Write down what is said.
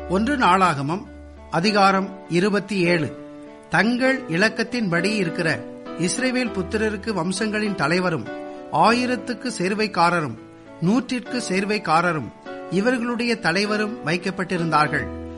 ஒன்று நாளாகமம் அதிகாரம் 27. தங்கள் இலக்கத்தின்படி இருக்கிற இஸ்ரவேல் புத்திரருக்கு வம்சங்களின் தலைவரும் 1000க்கு சேர்வைக்காரரும் 100ற்கு சேர்வைக்காரரும் இவர்களுடைய தலைவரும் வைக்கப்பட்டிருந்தார்கள்.